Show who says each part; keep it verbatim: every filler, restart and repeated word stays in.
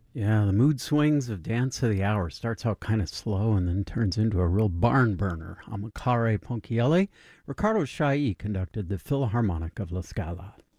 Speaker 1: Yeah, the mood swings of Dance of the Hour starts out kind of slow and then turns into a real barn burner. Amicare Ponchielli, Riccardo Chailly conducted the Philharmonic of La Scala.